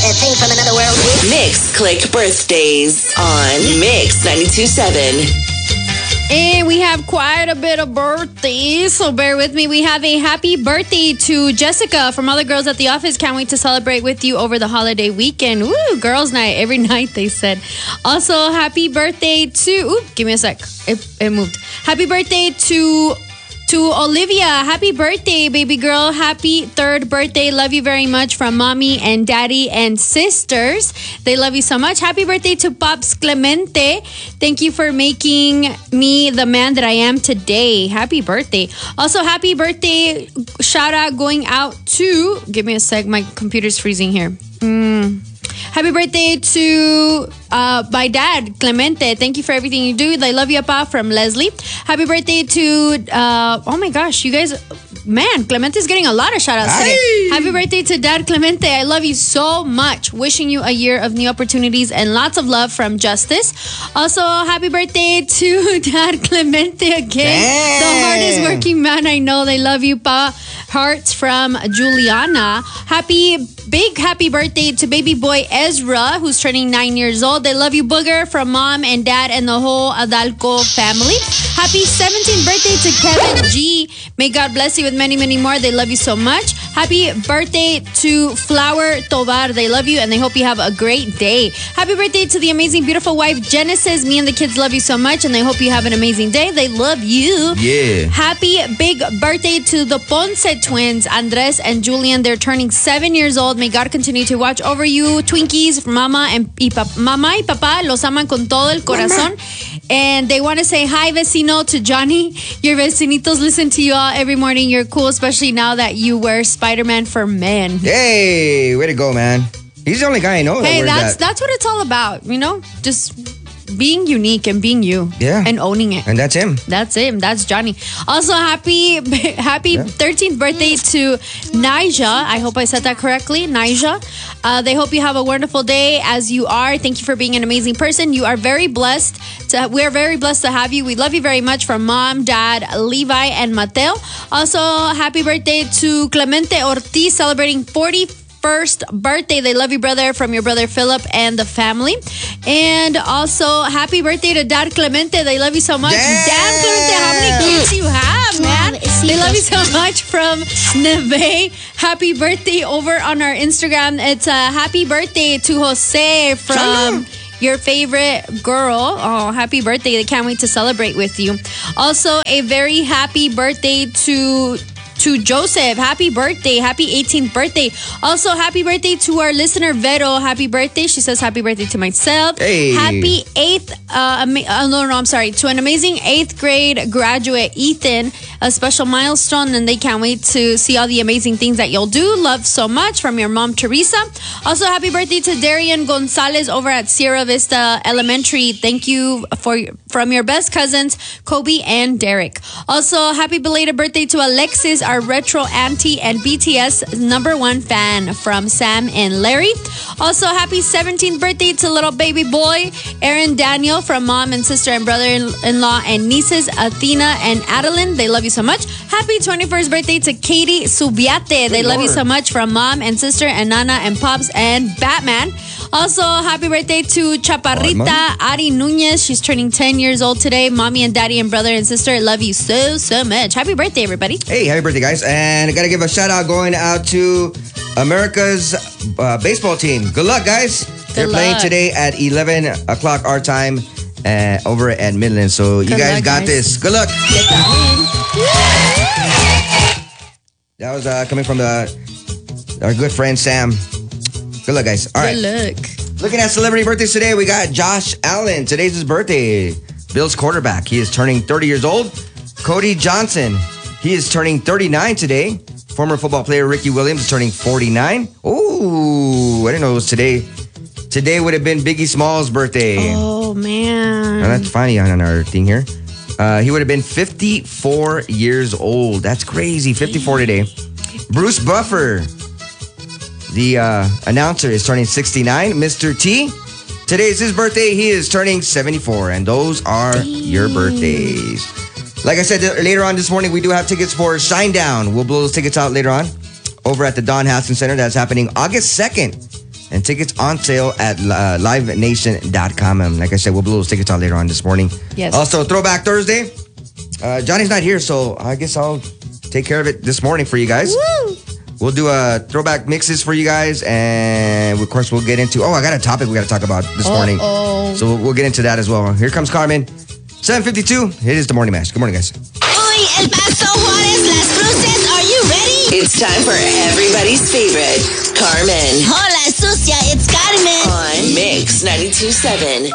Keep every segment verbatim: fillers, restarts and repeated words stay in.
a thing from another world? Mix Click Birthdays on Mix ninety-two point seven. And we have quite a bit of birthdays, so bear with me. We have a happy birthday to Jessica from all the girls at the office. Can't wait to celebrate with you over the holiday weekend. Woo, girls' night every night, they said. Also, happy birthday to... Ooh, give me a sec. It, it moved. Happy birthday to... To Olivia, happy birthday, baby girl. Happy third birthday. Love you very much from mommy and daddy and sisters. They love you so much. Happy birthday to Pops Clemente. Thank you for making me the man that I am today. Happy birthday. Also, happy birthday shout out going out to... Give me a sec. My computer's freezing here. Hmm. Happy birthday to uh, my dad, Clemente. Thank you for everything you do. I love you, Pa, from Leslie. Happy birthday to, uh, oh my gosh, you guys, man, Clemente's getting a lot of shout outs today. Happy birthday to Dad Clemente. I love you so much. Wishing you a year of new opportunities and lots of love from Justice. Also, happy birthday to Dad Clemente again. Damn. The hardest working man I know. They love you, Pa. Hearts from Juliana. Happy, big happy birthday to baby boy Ezra, who's turning nine years old. They love you, Booger, from mom and dad and the whole Adalco family. Happy seventeenth birthday to Kevin G. May God bless you with many, many more. They love you so much. Happy birthday to Flower Tovar. They love you and they hope you have a great day. Happy birthday to the amazing, beautiful wife, Genesis. Me and the kids love you so much and they hope you have an amazing day. They love you. Yeah. Happy big birthday to the Ponce twins, Andres and Julian. They're turning seven years old. May God continue to watch over you, Twinkies, Mama and y pap- Mama y Papa. Los aman con todo el corazón. Mama. And they want to say hi, vecino, to Johnny. Your vecinitos listen to you all every morning. You're cool, especially now that you wear Spider-Man for men. Hey, way to go, man. He's the only guy I know. Hey, that that's that. that's what it's all about, you know? Just being unique and being you. Yeah. And owning it. And that's him. That's him. That's Johnny. Also, happy happy yeah. thirteenth birthday to Nija. I hope I said that correctly. Nija. Uh, they hope you have a wonderful day as you are. Thank you for being an amazing person. You are very blessed. To, we're very blessed to have you. We love you very much from mom, dad, Levi, and Mateo. Also, happy birthday to Clemente Ortiz celebrating forty-first birthday. They love you, brother, from your brother Philip and the family. And also, happy birthday to Dad Clemente. They love you so much. Damn, Damn Clemente, how many kids you have, man? They love you so much from Neve. Happy birthday over on our Instagram. It's a happy birthday to Jose from your favorite girl. Oh, happy birthday. They can't wait to celebrate with you. Also, a very happy birthday to... to Joseph. Happy birthday. Happy eighteenth birthday. Also, happy birthday to our listener, Vero. Happy birthday. She says happy birthday to myself. Hey. Happy eighth, uh, ama- uh, no, no, I'm sorry, to an amazing eighth grade graduate, Ethan. A special milestone, and they can't wait to see all the amazing things that you'll do. Love so much from your mom, Teresa. Also, happy birthday to Darian Gonzalez over at Sierra Vista Elementary. Thank you for from your best cousins, Kobe and Derek. Also, happy belated birthday to Alexis, our retro auntie and B T S number one fan, from Sam and Larry. Also, happy seventeenth birthday to little baby boy, Aaron Daniel, from mom and sister and brother-in-law and nieces, Athena and Adeline. They love you so much. Happy twenty-first birthday to Katie Subiate. They Good love Lord. you so much from mom and sister and Nana and Pops and Batman. Also, happy birthday to Chaparrita Ari Nunez. She's turning ten years old today. Mommy and daddy and brother and sister love you so, so much. Happy birthday, everybody. Hey, happy birthday, guys. And I got to give a shout out going out to America's uh, baseball team. Good luck, guys. Good They're luck. playing today at eleven o'clock our time uh, over at Midland. So you Good guys luck, got guys. this. Good luck. Get that That was uh, coming from the our good friend Sam. Good luck, guys. All right. Good luck. Looking at celebrity birthdays today, we got Josh Allen. Today's his birthday. Bills quarterback. He is turning thirty years old. Cody Johnson. He is turning thirty-nine today. Former football player Ricky Williams is turning forty-nine. Ooh, I didn't know it was today. Today would have been Biggie Smalls' birthday. Oh, man. Now that's funny on our thing here. Uh, he would have been fifty-four years old. That's crazy. fifty-four today. Bruce Buffer, the uh, announcer, is turning sixty-nine. Mister T, today is his birthday. He is turning seventy-four. And those are Dang. your birthdays. Like I said later on this morning, we do have tickets for Shinedown. We'll blow those tickets out later on over at the Don Haskins Center. That's happening August second. And tickets on sale at uh, live nation dot com. And like I said, we'll blow those tickets out later on this morning. Yes. Also, Throwback Thursday. Uh, Johnny's not here, so I guess I'll take care of it this morning for you guys. Woo! We'll do uh, throwback mixes for you guys. And of course, we'll get into. Oh, I got a topic we got to talk about this morning. Uh-oh. So we'll, we'll get into that as well. Here comes Carmen. seven fifty-two. It is the morning mash. Good morning, guys. Uy, El Paso, Juarez, Las Cruces, are you ready? It's time for everybody's favorite, Carmen. Hola, sucia, it's Carmen. On Mix ninety-two point seven.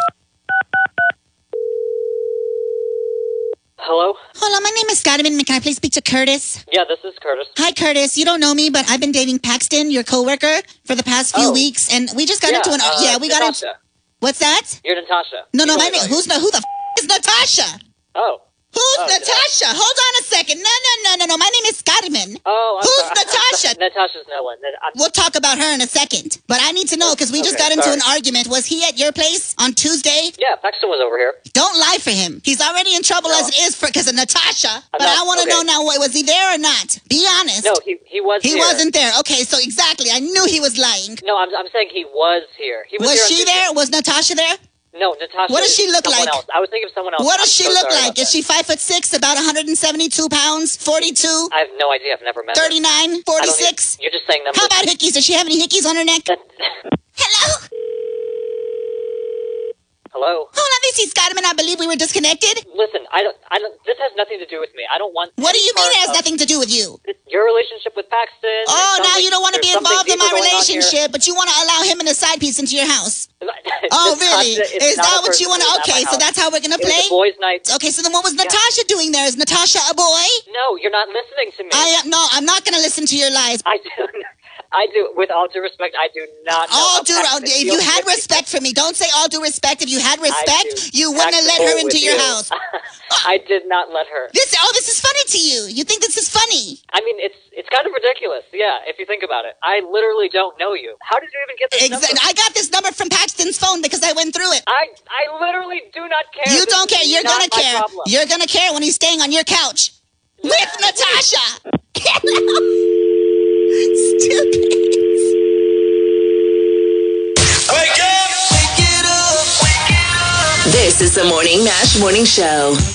Hello? Hola, my name is Carmen. Can I please speak to Curtis? Yeah, this is Curtis. Hi, Curtis. You don't know me, but I've been dating Paxton, your coworker, for the past few Oh. weeks, and we just got yeah, into an... uh, yeah, we got into... Natasha. What's that? You're Natasha. No, no, You my know name... me. Who's... Who the f*** is Natasha? Oh. Who's Oh, did I- Natasha? Hold on a second. No, no, no, no, no. My name is Carmen. Oh, I'm Who's sorry. Natasha? Natasha's no one. That- I'm- We'll talk about her in a second. But I need to know, because we just Okay, got into sorry. an argument. Was he at your place on Tuesday? Yeah, Paxton was over here. Don't lie for him. He's already in trouble No. as it is for because of Natasha. But not- I want to okay. know now, what, was he there or not? Be honest. No, he he was he here. wasn't there. Okay, so exactly. I knew he was lying. No, I'm, I'm saying he was here. He was, Was here on she Tuesday. there? Was Natasha there? No, Natasha. What does she look someone like? Else. I was thinking of someone else. What does I'm she so look sorry like? about Is she five foot six, about one hundred seventy-two pounds, forty-two, that. I have no idea. I've never met her. thirty-nine, I don't even- forty-six? You're just saying numbers. How about hickeys? Does she have any hickeys on her neck? That- Hello? Hello? Hold on, this is Carmen. I believe we were disconnected. Listen, I don't, I don't, this has nothing to do with me. I don't want... What do you mean part it has of nothing to do with you? Your relationship with Paxton. Oh, It sounds now like you don't want to be there's something involved in my deeper going on here. relationship, but you want to allow him and a side piece into your house. Oh, Natasha really? is Is not that a what person you want to? who's at Okay, my so house. that's how we're going to It was play? a boys' night. Okay, so then what was Natasha doing there? Is Natasha a boy? No, you're not listening to me. I am, no, I'm not going to listen to your lies. I do. I do. With all due respect, I do not know. how All due, Paxton if you feels. had respect for me, don't say all due respect. If you had respect, do. you wouldn't have let her Tactful into with your you. house. I did not let her. This, oh, this is funny to you. You think this is funny? I mean, it's it's kind of ridiculous. Yeah, if you think about it. I literally don't know you. How did you even get this Exa- number? I got this number from Paxton's phone because I went through it. I I literally do not care. You This don't is care. You're not gonna my care. problem. You're gonna care when he's staying on your couch with Natasha. Stupid. This is the Morning Mash Morning Show.